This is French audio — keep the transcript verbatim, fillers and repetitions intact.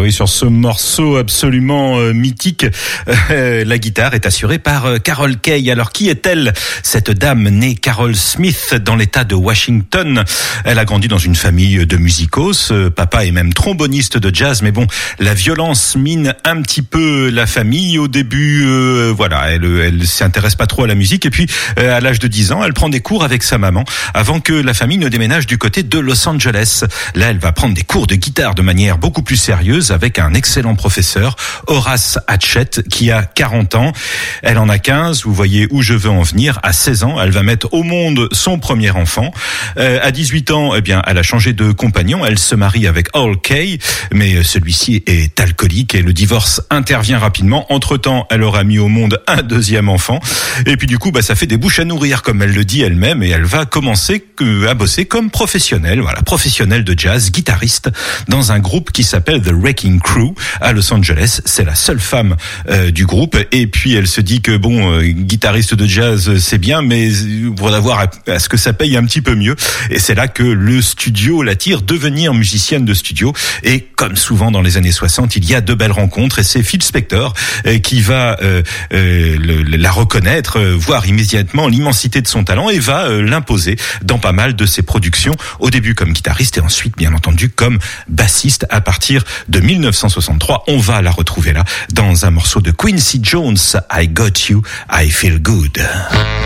oui, sur ce morceau absolument euh, mythique, euh, la guitare est assurée par euh, Carol Kaye. Alors qui est-elle, cette dame née Carol Smith dans l'État de Washington? Elle a grandi dans une famille de musicos. Euh, papa est même tromboniste de jazz, mais bon, la violence mine un petit peu la famille. Au début, euh, voilà, elle, elle s'intéresse pas trop à la musique. Et puis, euh, à l'âge de dix ans, elle prend des cours avec sa maman avant que la famille ne déménage du côté de Los Angeles. Là, elle va prendre des cours de guitare de manière beaucoup plus sérieuse avec un excellent professeur, Horace Hatchett, qui a quarante ans. Elle en a quinze. Vous voyez où je veux en venir. À seize ans, elle va mettre au monde son premier enfant. Euh, à dix-huit ans, eh bien, elle a changé de compagnon. Elle se marie avec Al Kaye, mais celui-ci est alcoolique et le divorce intervient rapidement. Entre-temps, elle aura mis au monde un deuxième enfant. Et puis du coup, bah, ça fait des bouches à nourrir, comme elle le dit elle-même, et elle va commencer à bosser comme professionnelle, voilà, professionnelle de jazz, guitariste, dans un groupe qui s'appelle The Wrecking Crew à Los Angeles. C'est la seule femme euh, du groupe. Et puis elle se dit que bon, euh, guitariste de jazz, c'est bien, mais pour avoir à, à ce que ça paye un petit peu mieux. Et c'est là que le studio l'attire, devenir musicienne de studio. Et comme souvent dans les années soixante, il y a de belles rencontres. Et c'est Phil Spector euh, qui va euh, euh, le, la reconnaître, euh, voir immédiatement l'immensité de son talent et va euh, l'imposer dans pas mal de ses productions. Au début comme guitariste et ensuite, bien entendu, comme bassiste à partir de mille neuf cent soixante-trois. On va la retrouver là dans un morceau de Quincy Jones, I Got You, I Feel Good.